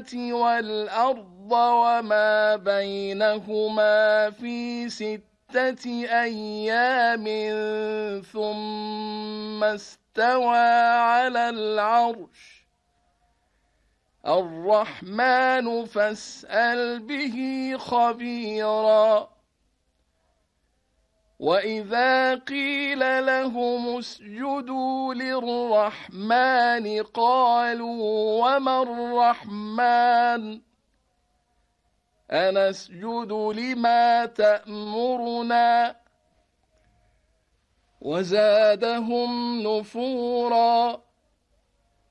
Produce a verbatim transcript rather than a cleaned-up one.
والأرض وما بينهما في ستة أيام ثم استوى على العرش الرحمن فاسأل به خبيرا وإذا قيل لهم اسجدوا للرحمن قالوا وما الرحمن أنسجد لما تأمرنا وزادهم نفورا